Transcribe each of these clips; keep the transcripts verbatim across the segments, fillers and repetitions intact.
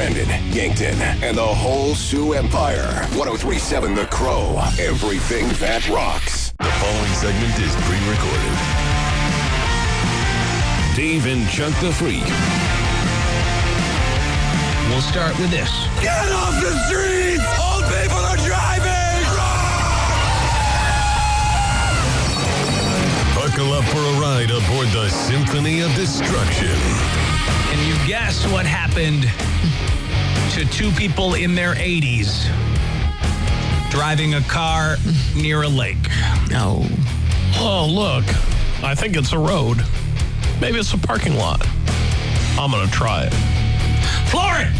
Brandon, Yankton, and the whole Sioux Empire. one oh three point seven The Crow. Everything that rocks. The following segment is pre-recorded. Dave and Chuck the Freak. We'll start with this. Get off the streets! Old people are driving! Buckle up for a ride aboard the Symphony of Destruction. Can you guess what happened to two people in their eighties driving a car near a lake? No. Oh, look. I think it's a road. Maybe it's a parking lot. I'm going to try it. Floor it!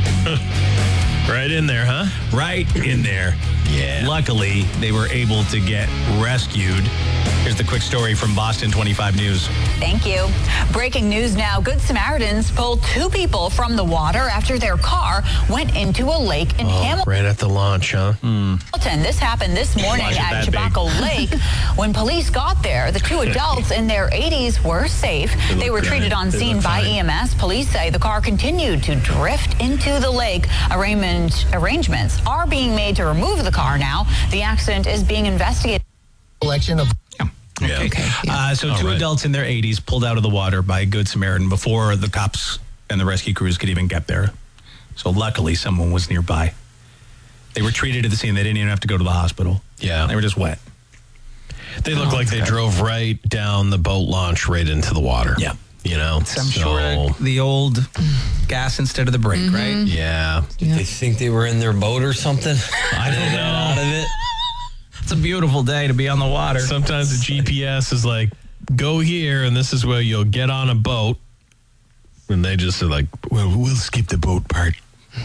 Right in there, huh? Right in there. Yeah. Luckily, they were able to get rescued. Here's the quick story from Boston twenty-five News. Thank you. Breaking news now. Good Samaritans pulled two people from the water after their car went into a lake in Oh, Hamilton. right at the launch, huh? Mm. This happened this morning Why is it at that big? Chabaco Lake. When police got there, the two adults in their eighties were safe. They They look were great. treated on They scene look by fine. E M S. Police say the car continued to drift into the lake. Arrangement, arrangements are being made to remove the car now. The accident is being investigated. Collection of. Okay. Okay, yeah. Uh, so All two right. adults in their eighties pulled out of the water by a Good Samaritan before the cops and the rescue crews could even get there. So luckily, someone was nearby. They were treated at the scene. They didn't even have to go to the hospital. Yeah. They were just wet. They look Oh, like they okay. drove right down the boat launch right into the water. Yeah. You know? I'm so, sure the old gas instead of the brake, right? Yeah. Yeah. They think they were in their boat or something? I don't know. Out of it? It's a beautiful day to be on the water. Sometimes the G P S is like, go here, and this is where you'll get on a boat. And they just are like, well, we'll skip the boat part.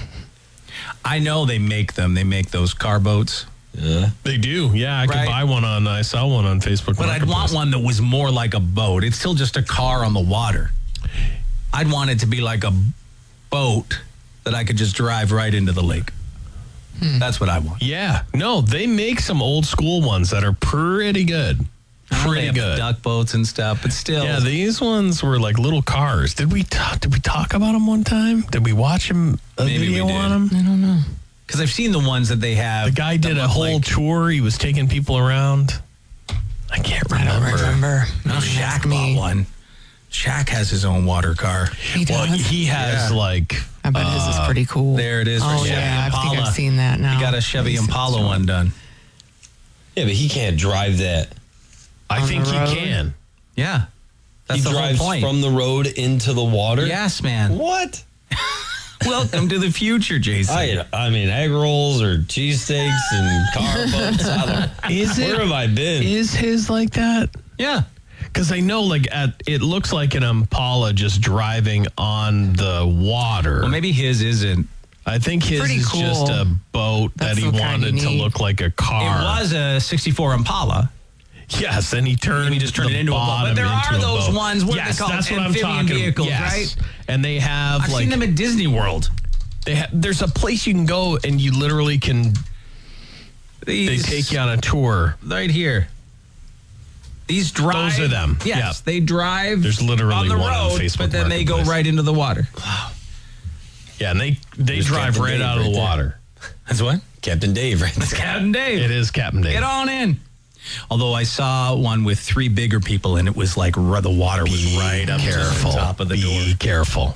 I know they make them. They make those car boats. Yeah. They do. Yeah, I could Right. buy one on, I saw one on Facebook. But I'd want Marketplace. one that was more like a boat. It's still just a car on the water. I'd want it to be like a boat that I could just drive right into the lake. That's what I want. Yeah. No, they make some old school ones that are pretty good. I know they Pretty have good. duck boats and stuff, but still. Yeah, these ones were like little cars. Did we talk? Did we talk about them one time? Did we watch them a Maybe we video did. on them? I don't know. Because I've seen the ones that they have. The guy did that a look whole like- tour. He was taking people around. I can't I remember. don't remember. I know Ask Shaq me. bought one. Shaq has his own water car. He Well, does. he has Yeah. like. I bet his is pretty cool. There it is. Oh, Chevy yeah. I think Impala. I've seen that now. He got a Chevy He's- Impala one done. Yeah, but he can't drive that. I On think the he road? can. Yeah. That's he the drives whole point. from the road into the water? Yes, man. What? Welcome to the future, Jason. I, I mean, egg rolls or cheesesteaks and car boats. I don't, Is it? where have I been? Is his like that? Yeah. Because I know, like, at it looks like an Impala just driving on the water. Well, maybe his isn't. I think his Pretty is cool. just a boat That's that he so kinda wanted to neat. look like a car. It was a sixty-four Impala. Yes, and he turned. He just turned the it into a boat. But bottom there are into a those boat. ones, what are they yes, called? that's what I'm Amphibian talking. vehicles, yes. right? And they have I've like seen them at Disney World. they have. There's a place you can go and you literally can. They These, take you on a tour. right here. These drive. Those are them. Yes, Yeah. they drive. There's literally on the one on road, Facebook but then they go Marketplace. right into the water. Yeah, and they they There's drive Captain right Dave out of right the there. water. That's what? Captain Dave, right? That's Captain Dave. It is Captain Dave. Get on in. Although I saw one with three bigger people, and it was like r- the water was right up Careful. to the top of the Be door. careful.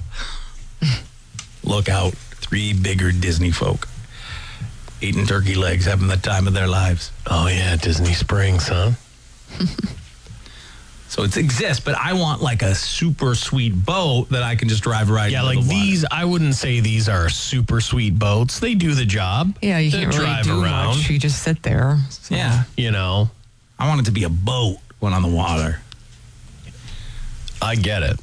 Look out. Three bigger Disney folk. Eating turkey legs, having the time of their lives. Oh yeah, Disney Springs, huh? So it exists, but I want like a super sweet boat that I can just drive right Yeah, into like the water. these, I wouldn't say these are super sweet boats. They do the job. Yeah, you They can't really drive do around. much. You just sit there. So. Yeah. You know, I want it to be a boat when on the water. I get it.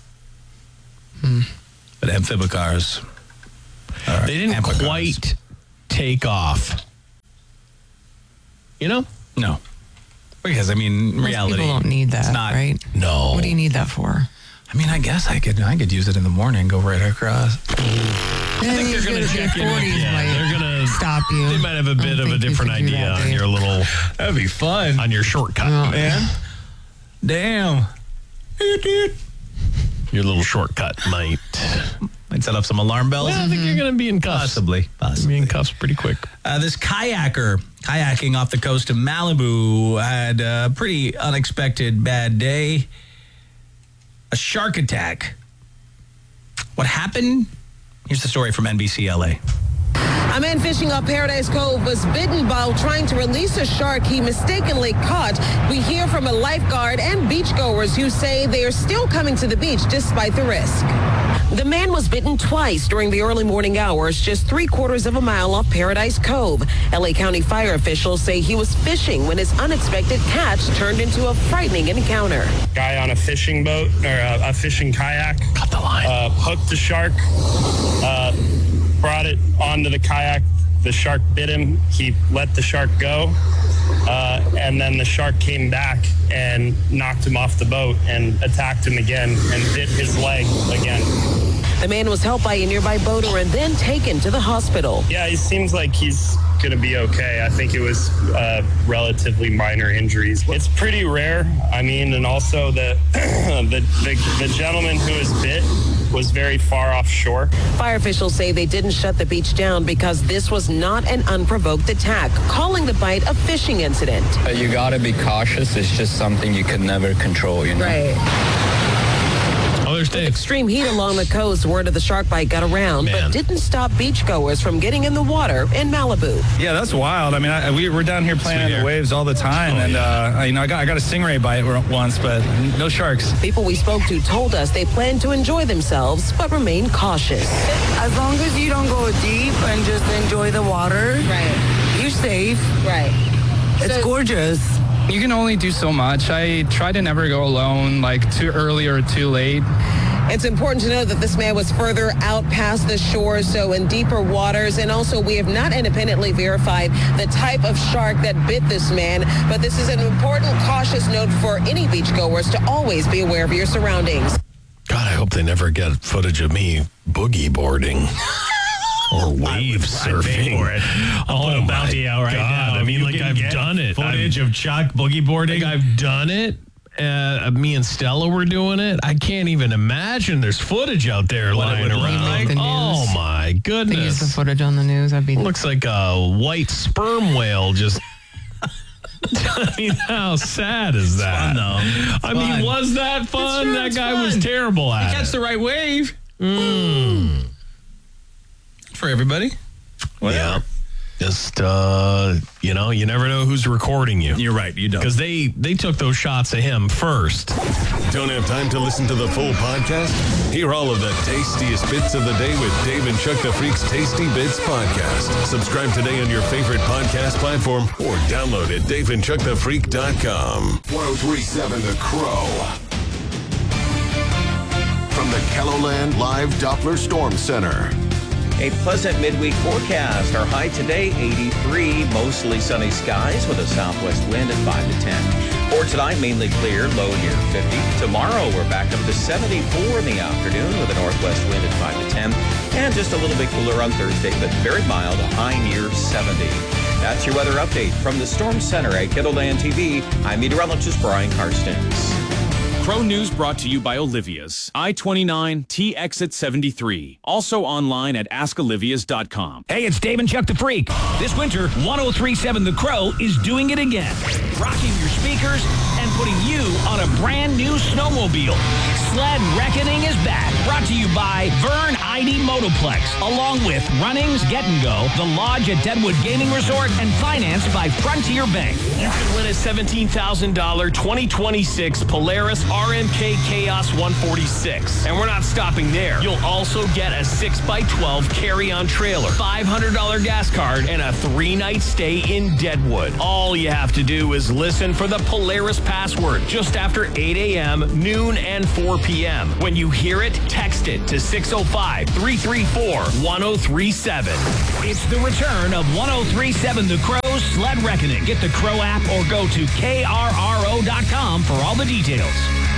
But amphibicars. are They didn't ampicars. quite take off. You know? No. Because, I mean, in Most reality. people don't need that, it's not, right? No. What do you need that for? I mean, I guess I could I could use it in the morning, go right across. I think they're gonna check in with- yeah, they're gonna- stop you. They might have a I bit don't of a think you different should do idea that, on Dave. your little, That'd be fun. on your shortcut, Oh, Man. Damn. your little shortcut might. My Might set off some alarm bells. Well, I think you're going to be in cuffs. Possibly. Possibly. Be in cuffs pretty quick. Uh, this kayaker kayaking off the coast of Malibu had a pretty unexpected bad day. A shark attack. What happened? Here's the story from N B C L A. A man fishing off Paradise Cove was bitten while trying to release a shark he mistakenly caught. We hear from a lifeguard and beachgoers who say they are still coming to the beach despite the risk. The man was bitten twice during the early morning hours, just three quarters of a mile off Paradise Cove. L A County fire officials say he was fishing when his unexpected catch turned into a frightening encounter. Guy on a fishing boat or a, a fishing kayak. Cut the line. Uh, hooked the shark, uh, brought it onto the kayak. The shark bit him. He let the shark go. Uh, and then the shark came back and knocked him off the boat and attacked him again and bit his leg again. The man was helped by a nearby boater and then taken to the hospital. Yeah, he seems like he's going to be okay. I think it was uh, relatively minor injuries. It's pretty rare. I mean, and also the, the, the, the gentleman who was bit was very far offshore. Fire officials say they didn't shut the beach down because this was not an unprovoked attack, calling the bite a fishing incident. Uh, you got to be cautious. It's just something you can never control, you know? Right. Oh, there's Dave. Extreme heat along the coast, word of the shark bite got around, Man. but didn't stop beachgoers from getting in the water in Malibu. Yeah, that's wild. I mean, I, we, we're down here playing Sweet in air. the waves all the time, Oh, and yeah. uh, you know, I got I got a stingray bite once, but no sharks. People we spoke to told us they plan to enjoy themselves, but remain cautious. As long as you don't go deep and just enjoy the water, Right. you're safe. Right. It's So- gorgeous. You can only do so much. I try to never go alone, like too early or too late. It's important to know that this man was further out past the shore, so in deeper waters. And also, we have not independently verified the type of shark that bit this man. But this is an important cautious note for any beachgoers to always be aware of your surroundings. God, I hope they never get footage of me boogie boarding. Or wave surfing. for it. I'll put a bounty out right now. I mean, You like can I've get done it. Footage I've, of Chuck boogie boarding. like I've done it. Uh, me and Stella were doing it. I can't even imagine there's footage out there What it lying would look around. like. The news. Oh my They use the goodness! footage on the news. I'd be Looks like a white sperm whale just. I mean, how sad is that? fun, though. It's I mean, fun. was that fun? sure that it's guy fun. was terrible at Catch it. the right wave Mm. for everybody. Yeah. Just, uh, you know, you never know who's recording you. You're right. You don't. Because they, they took those shots of him first. Don't have time to listen to the full podcast? Hear all of the tastiest bits of the day with Dave and Chuck the Freak's Tasty Bits podcast. Subscribe today on your favorite podcast platform or download at dave and chuck the freak dot com. ten thirty-seven The Crow. From the KELOLAND Live Doppler Storm Center. A pleasant midweek forecast. Our high today, eighty-three. Mostly sunny skies with a southwest wind at five to ten. For tonight, mainly clear, low near fifty. Tomorrow, we're back up to seventy-four in the afternoon with a northwest wind at five to ten. And just a little bit cooler on Thursday, but very mild, a high near seventy. That's your weather update from the Storm Center at KELOLAND T V. I'm meteorologist Brian Karstens. Crow News brought to you by Olivia's. I twenty-nine, T exit seventy-three. Also online at ask olivias dot com. Hey, it's Dave and Chuck the Freak. This winter, ten thirty-seven The Crow is doing it again. Rocking your speakers and putting you on a brand new snowmobile. Sled Reckoning is back. Brought to you by Vern I D Motoplex. Along with Runnings Get and Go, The Lodge at Deadwood Gaming Resort, and financed by Frontier Bank. You can win a seventeen thousand dollars twenty twenty-six Polaris R M K Chaos one forty-six. And we're not stopping there. You'll also get a six by twelve carry-on trailer, five hundred dollars gas card, and a three-night stay in Deadwood. All you have to do is listen for the Polaris password just after eight a.m., noon, and four p.m. When you hear it, text it to six oh five, three three four, one oh three seven. It's the return of ten thirty-seven The Crow's Sled Reckoning. Get the Crow app or go to K R R O dot com for all the details.